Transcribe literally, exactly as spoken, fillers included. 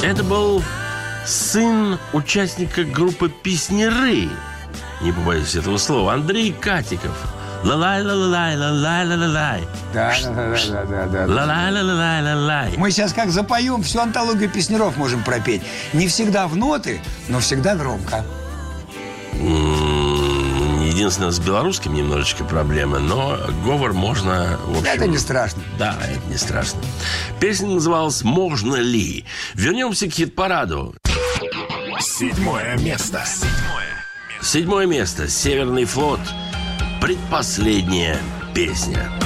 Это был сын участника группы «Песняры», не побоюсь этого слова, Андрей Катиков. Ла-лай, ла-лай, ла-лай, ла-лай. Да, да, да, да, да, да. Ла-лай, ла-лай, ла-лай. Мы сейчас как запоем, всю антологию песняров можем пропеть. Не всегда в ноты, но всегда громко. Единственное, с белорусским немножечко проблемы, но говор можно, в общем... Это не страшно. Да, это не страшно. Песня называлась «Можно ли?». Вернемся к хит-параду. Седьмое место. Седьмое место. «Северный флот». Предпоследняя песня.